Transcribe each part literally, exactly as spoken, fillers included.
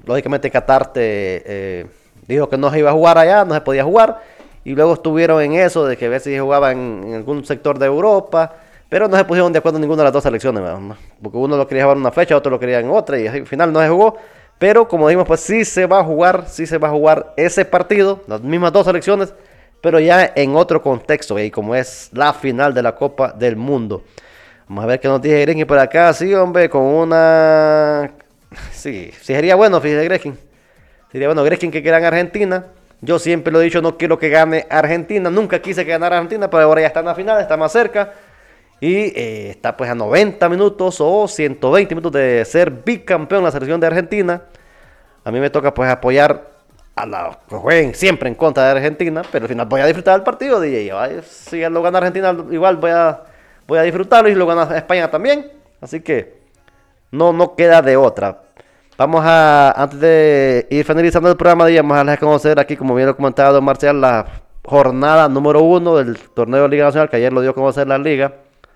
lógicamente Qatar te, eh, dijo que no se iba a jugar allá, no se podía jugar, y luego estuvieron en eso de que a ver si jugaban en, en algún sector de Europa, pero no se pusieron de acuerdo en ninguna de las dos selecciones, ¿no? Porque uno lo quería jugar en una fecha, otro lo quería en otra, y al final no se jugó. Pero como dijimos, pues sí se va a jugar, sí se va a jugar ese partido, las mismas dos selecciones, pero ya en otro contexto, y como es la final de la Copa del Mundo. Vamos a ver qué nos dice Greskin por acá, sí, hombre, con una... Sí, sí sería bueno, fíjese Greskin. Sería bueno, Greskin que queda en Argentina. Yo siempre lo he dicho, no quiero que gane Argentina, nunca quise que ganara Argentina, pero ahora ya está en la final, está más cerca. Y eh, está pues a noventa minutos o ciento veinte minutos de ser bicampeón la selección de Argentina. A mí me toca pues apoyar a la que jueguen siempre en contra de Argentina, pero al final voy a disfrutar del partido, D J. Ay, si lo gana Argentina, igual voy a, voy a disfrutarlo, y lo gana España también. Así que no, no queda de otra. Vamos a, antes de ir finalizando el programa, vamos a dejar conocer aquí, como bien lo comentaba Don Marcial, la jornada número uno del torneo de Liga Nacional, que ayer lo dio a conocer la Liga,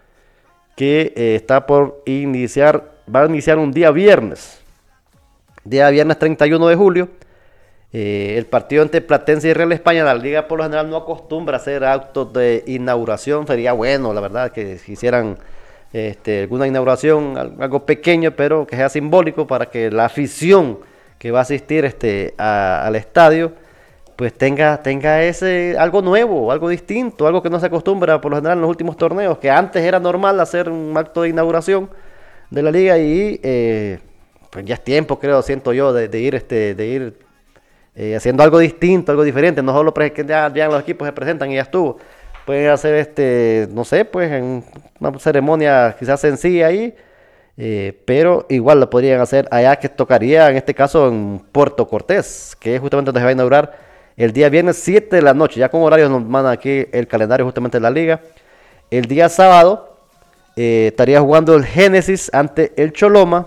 que eh, está por iniciar, va a iniciar un día viernes, día viernes treinta y uno de julio, eh, el partido entre Platense y Real España. La Liga por lo general no acostumbra a hacer actos de inauguración, sería bueno, la verdad, que hicieran este, alguna inauguración, algo pequeño, pero que sea simbólico para que la afición que va a asistir este, a, al estadio, pues tenga, tenga ese algo nuevo, algo distinto, algo que no se acostumbra por lo general en los últimos torneos, que antes era normal hacer un acto de inauguración de la liga, y eh, pues ya es tiempo, creo, siento yo, de, de ir este, de ir eh, haciendo algo distinto, algo diferente, no solo que ya, ya los equipos se presentan y ya estuvo. Pueden hacer este, no sé, pues en una ceremonia quizás sencilla ahí, eh, pero igual lo podrían hacer allá, que tocaría en este caso en Puerto Cortés, que es justamente donde se va a inaugurar el día viernes siete de la noche, ya con horarios nos manda aquí el calendario justamente de la liga. El día sábado eh, estaría jugando el Génesis ante el Choloma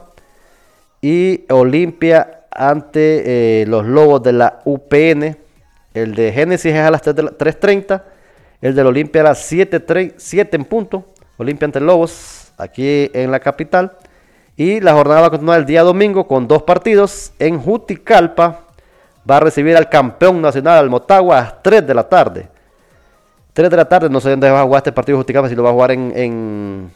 y Olimpia ante eh, los Lobos de la U P N. El de Génesis es a las tres treinta, el del Olimpia a las siete en punto. Olimpia ante Lobos, aquí en la capital. Y la jornada va a continuar el día domingo con dos partidos en Juticalpa. Va a recibir al campeón nacional, al Motagua, a las tres de la tarde. tres de la tarde, no sé dónde va a jugar este partido de Juticalpa, si lo va a jugar en, en,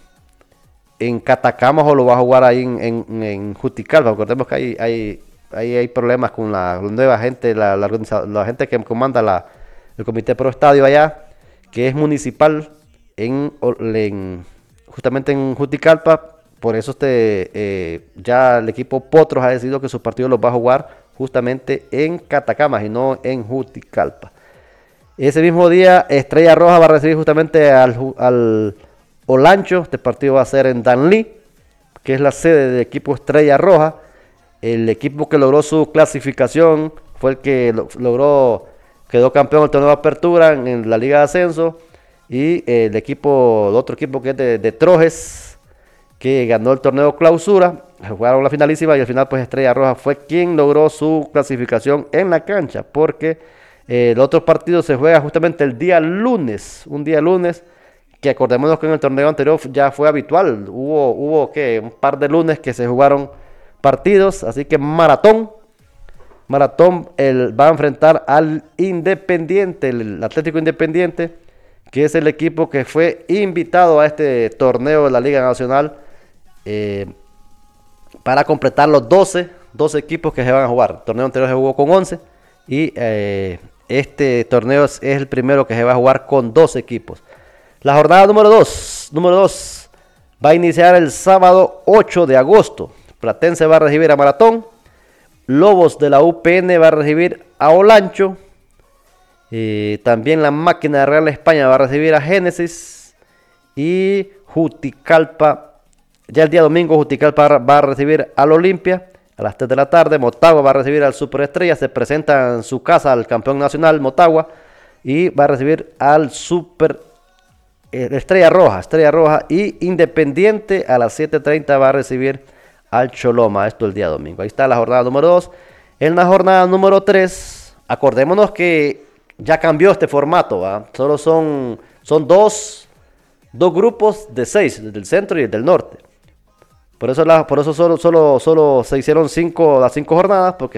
en Catacamas o lo va a jugar ahí en, en, en Juticalpa. Recordemos que hay, hay, hay, hay problemas con la, la nueva gente, la, la, la gente que comanda la, el Comité Pro Estadio allá, que es municipal en, en justamente en Juticalpa. Por eso este, eh, ya el equipo Potros ha decidido que sus partidos los va a jugar justamente en Catacamas y no en Juticalpa. Ese mismo día, Estrella Roja va a recibir justamente al, al Olancho. Este partido va a ser en Danlí, que es la sede del equipo Estrella Roja. El equipo que logró su clasificación fue el que lo, logró, quedó campeón del torneo de apertura en, en la Liga de Ascenso. Y el equipo, el otro equipo que es de, de Trojes, que ganó el torneo clausura, jugaron la finalísima y al final pues Estrella Roja fue quien logró su clasificación en la cancha, porque eh, el otro partido se juega justamente el día lunes, un día lunes, que acordémonos que en el torneo anterior ya fue habitual, hubo, hubo ¿qué? un par de lunes que se jugaron partidos, así que maratón, maratón el, va a enfrentar al Independiente, el Atlético Independiente, que es el equipo que fue invitado a este torneo de la Liga Nacional, eh, para completar los doce, doce equipos que se van a jugar. El torneo anterior se jugó con once y eh, este torneo es, es el primero que se va a jugar con doce equipos. La jornada número dos, número dos va a iniciar el sábado ocho de agosto. Platense va a recibir a Maratón, Lobos de la U P N va a recibir a Olancho, eh, también la Máquina de Real España va a recibir a Génesis, y Juticalpa, ya el día domingo Juticalpa va a recibir al Olimpia a las tres de la tarde. Motagua va a recibir al Superestrella, se presenta en su casa al campeón nacional Motagua, y va a recibir al Super eh, Estrella Roja, Estrella Roja, y Independiente a las siete treinta va a recibir al Choloma, esto el día domingo. Ahí está la jornada número dos. En la jornada número tres, acordémonos que ya cambió este formato, ¿va? Solo son, son dos, dos grupos de seis, el del centro y el del norte. Por eso, la, por eso solo, solo, solo se hicieron cinco, las cinco jornadas, porque